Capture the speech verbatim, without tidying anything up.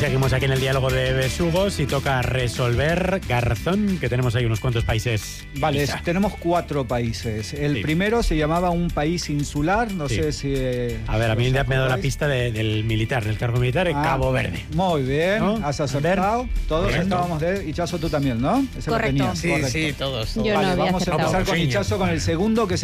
seguimos aquí en el diálogo de besugos y toca resolver, Garzón, que tenemos ahí unos cuantos países. Vale, es, tenemos cuatro países. El sí. primero se llamaba un país insular, no sí. sé si... Eh, a ver, a mí me ha dado la país. pista de, del militar, del cargo militar en ah, Cabo Verde. Muy bien, ¿no? Has acertado. Todos Correcto. estábamos de... Hichazo, tú también, ¿no? Ese Correcto. Lo Sí, Correcto. sí, todos. todos. Yo vale, no había vamos acertado. a empezar con Hichazo con el segundo, que se